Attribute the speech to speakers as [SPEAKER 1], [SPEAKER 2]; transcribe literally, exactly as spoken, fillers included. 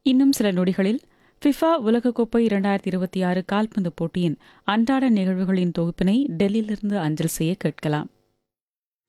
[SPEAKER 1] இன்னும் சில நொடிகளில் ஃபிஃபா உலகக்கோப்பை இரண்டாயிரத்தி இருபத்தி ஆறு கால்பந்து போட்டியின் அன்றாட நிகழ்வுகளின் தொகுப்பினை டெல்லியிலிருந்து அஞ்சல் செய்ய கேட்கலாம்.